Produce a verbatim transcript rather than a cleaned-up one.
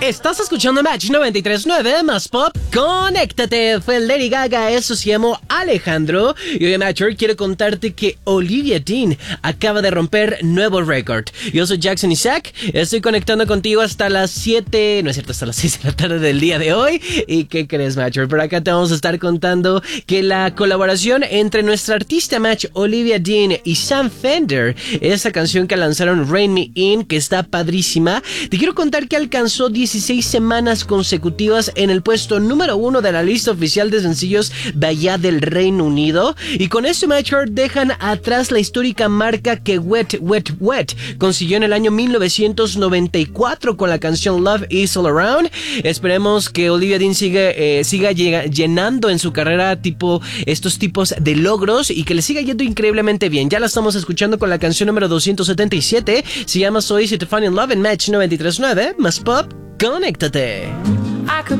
Estás escuchando Match noventa y tres punto nueve más pop. Conéctate. Fue Lady Gaga, eso se llamó Alejandro. Y hoy, Matcher, quiero contarte que Olivia Dean acaba de romper nuevo récord. Yo soy Jackson Isaac. Estoy conectando contigo hasta las siete, no es cierto, hasta las seis de la tarde del día de hoy. ¿Y qué crees, Matcher? Por acá te vamos a estar contando que la colaboración entre nuestra artista Match, Olivia Dean, y Sam Fender, esa canción que lanzaron, Rain Me In, que está padrísima. Te quiero contar que alcanzó dieciséis semanas consecutivas en el puesto número uno de la lista oficial de sencillos de allá del Reino Unido. Y con esto, Matcher, dejan atrás la histórica marca que Wet, Wet, Wet consiguió en el año mil novecientos noventa y cuatro con la canción Love Is All Around. Esperemos que Olivia Dean siga, eh, siga llega, llenando en su carrera tipo estos tipos de logros y que le siga yendo increíblemente bien. Ya la estamos escuchando con la canción número doscientos setenta y siete. Se llama So Easy to Find in Love en Match noventa y tres punto nueve más pop. Conéctate.